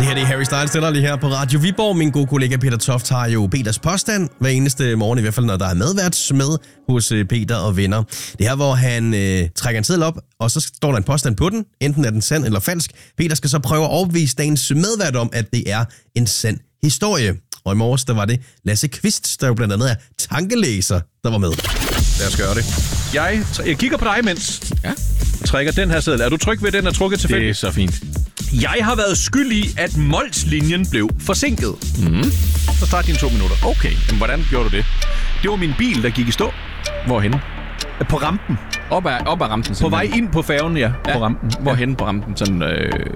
Det her det er Harry Styles, stiller lige her på Radio Viborg. Min gode kollega Peter Toft har jo Peters påstand hver eneste morgen, i hvert fald når der er medværtsmed hos Peter og venner. Det her, hvor han trækker en seddel op, og så står der en påstand på den. Enten er den sand eller falsk. Peter skal så prøve at overbevise dagens medvært om, at det er en sand historie. Og i morges, der var det Lasse Kvist, der jo blandt andet er tankelæser, der var med. Lad os gøre det. Jeg kigger på dig, mens trækker den her seddel. Er du tryg ved, den er trukket tilfældigt? Det er så fint. Jeg har været skyld i, at Mols-linjen blev forsinket. Så start dine 2 minutter. Okay, men hvordan gjorde du det? Det var min bil, der gik i stå. Hvorhenne? På rampen. Op ad rampen? På vej ind på færgen, ja. På rampen. Hvorhenne på rampen? Sådan,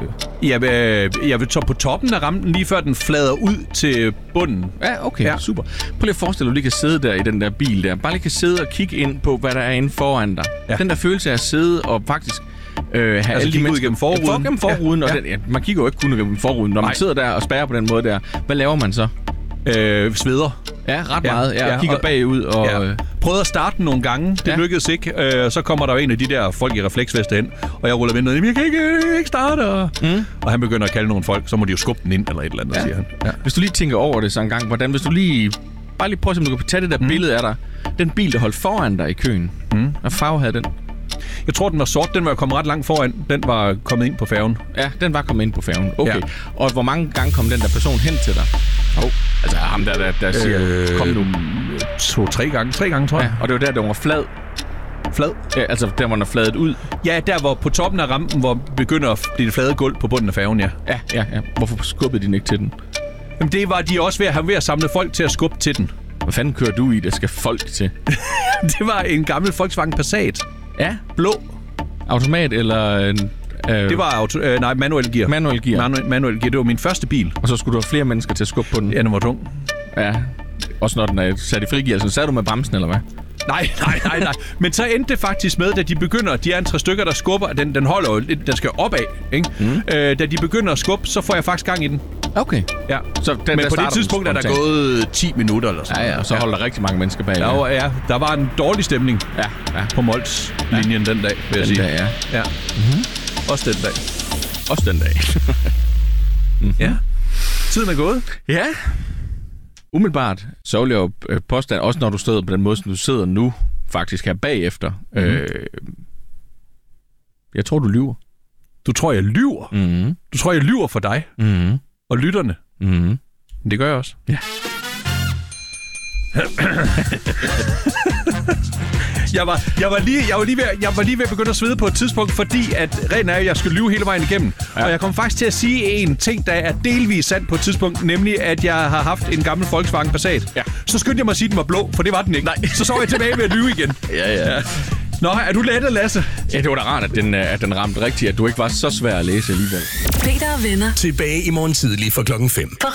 Jeg vil tage på toppen af rampen, lige før den flader ud til bunden. Ja, okay, super. Prøv lige at forestille dig, at du lige kan sidde der i den der bil der. Bare lige kan sidde og kigge ind på, hvad der er inde foran dig. Ja. Den der følelse af at sidde og faktisk have alle de mennesker gennem forruden. Gennem forruden. Og man kigger jo ikke kun gennem forruden. Når man sidder der og spærrer på den måde der, hvad laver man så? Sveder. Ja, ret meget. Ja, kigger bagud og... Prøvede at starte nogle gange. Det lykkedes ikke. Så kommer der jo en af de der folk i refleksveste hen, og jeg ruller ved noget. Jeg kan ikke starte. Og han begynder at kalde nogle folk, så må de jo skubbe den ind eller et eller andet, siger han. Ja. Hvis du lige tænker over det så en gang, hvordan... Hvis du lige... Bare lige prøv at se, om du kan tage det der billede af dig. Den bil, der holdt foran dig i køen. Hvad farve havde den? Jeg tror, den var sort. Den var kommet ret langt foran. Den var kommet ind på færgen. Ja, den var kommet ind på færgen. Okay. Ja. Og hvor mange gange kom den der person hen til dig? Altså ham der siger, kom nu. 2-3 gange. 3 gange, tror jeg. Ja, og det var der var flad. Flad? Ja, altså der, hvor den er fladet ud. Ja, der hvor på toppen af rampen, hvor begynder at blive det flade gulv på bunden af færgen, ja. Ja. Hvorfor skubbede de ikke til den? Jamen, det var de også ved at samle folk til at skubbe til den. Hvad fanden kører du i, der skal folk til? Det var en gammel Volkswagen Passat. Ja? Blå. Automat eller en... Det var manuel gear. Manuel gear. Manuel gear. Det var min første bil. Og så skulle du have flere mennesker til at skubbe på den? Ja, den var tung. Ja. Også når den er sat i frigear. Så sagde du med bremsen, eller hvad? Nej. Men så endte det faktisk med, da de begynder... De er 3 stykker, der skubber. Den holder jo... Den skal opad, ikke? Da de begynder at skubbe, så får jeg faktisk gang i den. Okay. Ja. Så men på det tidspunkt er der gået 10 minutter eller sådan. Ja, og så holder der rigtig mange mennesker bag. Ja, der var en dårlig stemning på Mols-linjen den dag, vil jeg sige. Ja. Også den dag. Ja. Tiden er gået. Ja. Umiddelbart, så vil jeg jo påstande, også når du sidder på den måde, som du sidder nu, faktisk her bagefter. Jeg tror, du lyver. Du tror, jeg lyver? Du tror, jeg lyver for dig? Og lytterne? Det gør jeg også. Ja. Jeg var lige ved at begynde at svede på et tidspunkt, fordi at rent er, at jeg skulle lyve hele vejen igennem. Ja. Og jeg kom faktisk til at sige en ting, der er delvis sandt på et tidspunkt, nemlig at jeg har haft en gammel Volkswagen Passat. Ja. Så skyndte jeg mig at sige, at den var blå, for det var den ikke. Nej. Så jeg tilbage ved at lyve igen. Ja. Nå, er du lettet, Lasse? Ja, det var da rart, at den ramte rigtigt, at du ikke var så svær at læse alligevel. Peter og venner. Tilbage i morgen tidlig fra 5:00.